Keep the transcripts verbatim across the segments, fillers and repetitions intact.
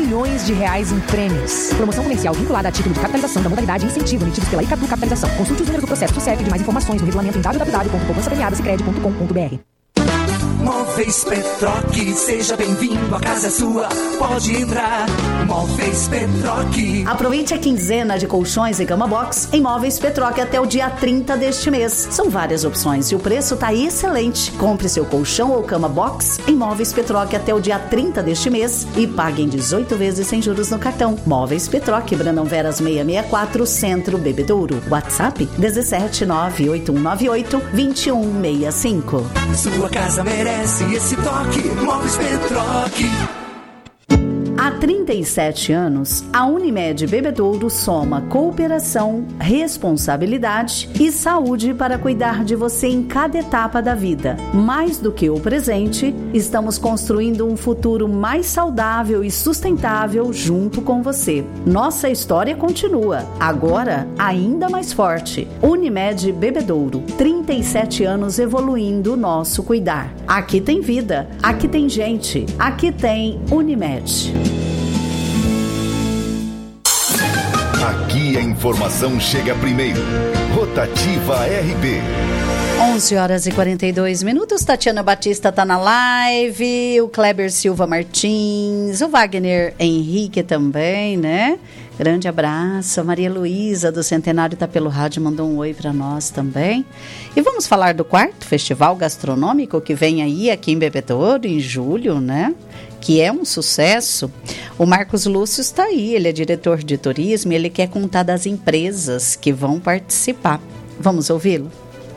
milhões de reais em prêmios. Promoção comercial vinculada a título de capitalização da modalidade incentivo emitidos pela Icatu Capitalização. Consulte os números do processo do C E P de mais informações no regulamento em w w w ponto poupança premiada sicredi ponto com ponto b r. Móveis Petroc, seja bem-vindo, a casa é sua, pode entrar. Móveis Petroc. Aproveite a quinzena de colchões e cama box em Móveis Petroc até o dia trinta deste mês. São várias opções e o preço tá excelente. Compre seu colchão ou cama box em Móveis Petroc até o dia trinta deste mês e pague em dezoito vezes sem juros no cartão. Móveis Petroc, Brandão Veras seiscentos e sessenta e quatro, Centro, Bebedouro. WhatsApp dezessete nove oito um nove oito dois um seis cinco. Sua casa merece esse toque, Móveis Petroc. Há trinta e sete anos, a Unimed Bebedouro soma cooperação, responsabilidade e saúde para cuidar de você em cada etapa da vida. Mais do que o presente, estamos construindo um futuro mais saudável e sustentável junto com você. Nossa história continua, agora ainda mais forte. Unimed Bebedouro, trinta e sete anos evoluindo o nosso cuidar. Aqui tem vida, aqui tem gente, aqui tem Unimed. Aqui a informação chega primeiro. Rotativa R B. onze horas e quarenta e dois minutos. Tatiana Batista tá na live. O Kleber Silva Martins. O Wagner Henrique também, né? Grande abraço. A Maria Luísa do Centenário tá pelo rádio, mandou um oi para nós também. E vamos falar do quarto Festival Gastronômico que vem aí aqui em Bebedouro, em julho, né? Que é um sucesso. O Marcos Lúcio está aí, ele é diretor de turismo e ele quer contar das empresas que vão participar. Vamos ouvi-lo?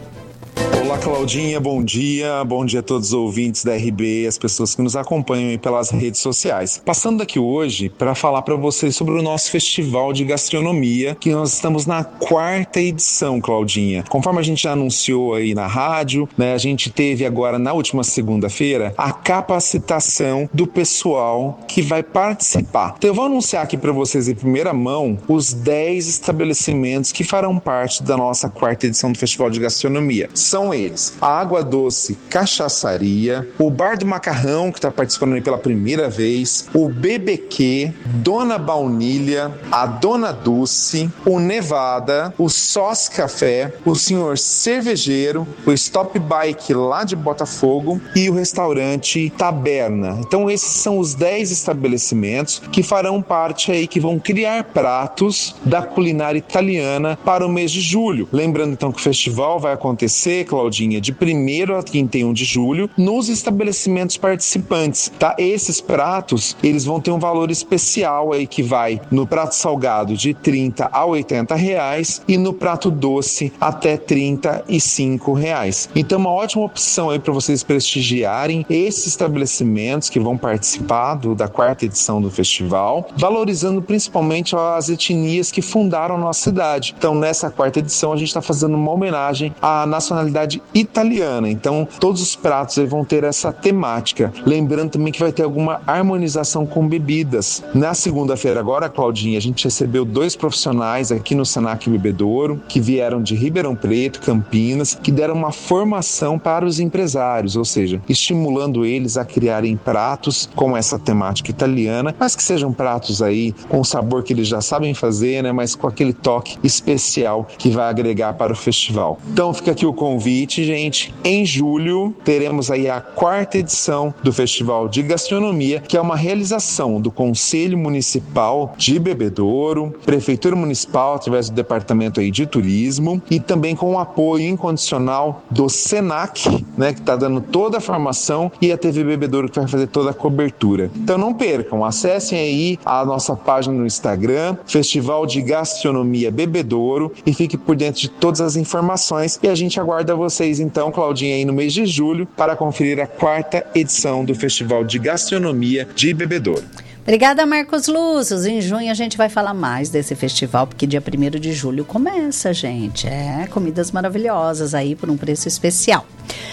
Olá, Claudinha, bom dia. Bom dia a todos os ouvintes da R B, as pessoas que nos acompanham aí pelas redes sociais. Passando aqui hoje para falar para vocês sobre o nosso Festival de Gastronomia, que nós estamos na quarta edição, Claudinha. Conforme a gente já anunciou aí na rádio, né, a gente teve agora na última segunda-feira a capacitação do pessoal que vai participar. Então eu vou anunciar aqui para vocês em primeira mão os dez estabelecimentos que farão parte da nossa quarta edição do Festival de Gastronomia. São eles: a Água Doce Cachaçaria, o Bar do Macarrão, que está participando aí pela primeira vez, o B B Q, Dona Baunilha, a Dona Dulce, o Nevada, o Sós Café, o Senhor Cervejeiro, o Stop Bike lá de Botafogo e o restaurante Taberna. Então esses são os dez estabelecimentos que farão parte aí, que vão criar pratos da culinária italiana para o mês de julho. Lembrando então que o festival vai acontecer, Claudinha, de primeiro a trinta e um de julho, nos estabelecimentos participantes, tá? Esses pratos, eles vão ter um valor especial aí, que vai no prato salgado de trinta a oitenta reais e no prato doce até trinta e cinco reais. Então, uma ótima opção aí para vocês prestigiarem esses estabelecimentos que vão participar do, da quarta edição do festival, valorizando principalmente as etnias que fundaram a nossa cidade. Então, nessa quarta edição, a gente está fazendo uma homenagem à nacionalidade italiana. Então, todos os pratos aí vão ter essa temática. Lembrando também que vai ter alguma harmonização com bebidas. Na segunda-feira agora, Claudinha, a gente recebeu dois profissionais aqui no Senac Bebedouro, que vieram de Ribeirão Preto, Campinas, que deram uma formação para os empresários, ou seja, estimulando eles a criarem pratos com essa temática italiana, mas que sejam pratos aí com o sabor que eles já sabem fazer, né, mas com aquele toque especial que vai agregar para o festival. Então fica aqui o convite, gente. Em julho teremos aí a quarta edição do Festival de Gastronomia, que é uma realização do Conselho Municipal de Bebedouro, Prefeitura Municipal através do Departamento aí de Turismo e também com o apoio incondicional do Senac, né, que está dando toda a formação, e a T V Bebedouro, que vai fazer toda a cobertura. Então não percam, acessem aí a nossa página no Instagram, Festival de Gastronomia Bebedouro, e fique por dentro de todas as informações, e a gente aguarda vocês então, Claudinha, aí no mês de julho para conferir a quarta edição do Festival de Gastronomia de Bebedouro. Obrigada, Marcos Lúcio. Em junho a gente vai falar mais desse festival, porque dia primeiro de julho começa, gente. É, comidas maravilhosas aí por um preço especial.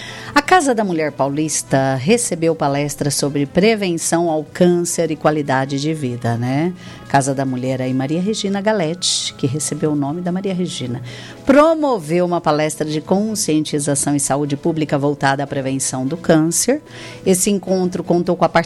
A Casa da Mulher Paulista recebeu palestra sobre prevenção ao câncer e qualidade de vida, né? Casa da Mulher aí, Maria Regina Galete, que recebeu o nome da Maria Regina, promoveu uma palestra de conscientização e saúde pública voltada à prevenção do câncer. Esse encontro contou com a participação